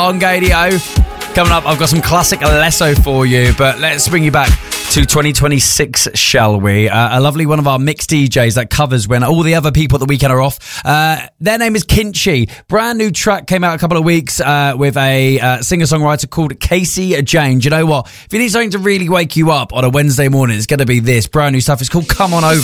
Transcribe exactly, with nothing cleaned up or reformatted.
on Gadio. Coming up, I've got some classic Alesso for you, but let's bring you back to twenty twenty-six, shall we? Uh, a lovely one of our mixed D Js that covers when all the other people at the weekend are off. Uh, their name is Kinchi. Brand new track came out a couple of weeks uh, with a uh, singer-songwriter called Casey Jane. Do you know what? If you need something to really wake you up on a Wednesday morning, it's going to be this. Brand new stuff. It's called Come On Over.